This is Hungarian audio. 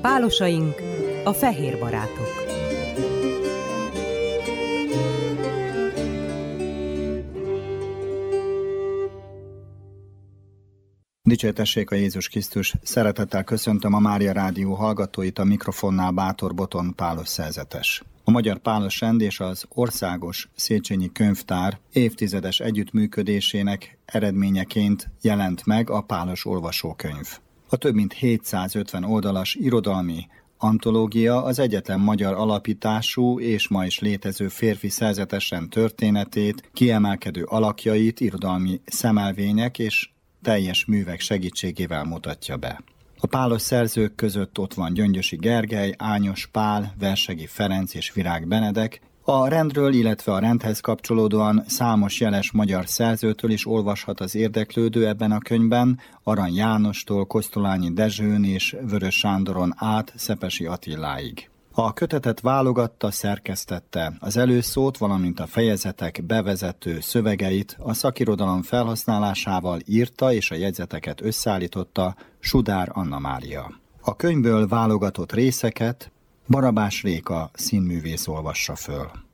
Pálosaink, a fehér barátok. Dicsértessék a Jézus Krisztus! Szeretettel köszöntöm a Mária Rádió hallgatóit, a mikrofonnál Bátor Boton Pálos szerzetes. A Magyar Pálosrend és az Országos Széchenyi Könyvtár évtizedes együttműködésének eredményeként jelent meg a Pálos olvasókönyv. A több mint 750 oldalas irodalmi antológia az egyetlen magyar alapítású és ma is létező férfi szerzetesrend történetét, kiemelkedő alakjait irodalmi szemelvények és teljes művek segítségével mutatja be. A pálos szerzők között ott van Gyöngyösi Gergely, Ányos Pál, Versegi Ferenc és Virág Benedek. A rendről, illetve a rendhez kapcsolódóan számos jeles magyar szerzőtől is olvashat az érdeklődő ebben a könyvben, Arany Jánostól Kosztolányi Dezsőn és Vörös Sándoron át Szepesi Attiláig. A kötetet válogatta, szerkesztette, az előszót, valamint a fejezetek bevezető szövegeit a szakirodalom felhasználásával írta és a jegyzeteket összeállította Sudár Anna Mária. A könyvből válogatott részeket Barabás Réka színművész olvassa föl.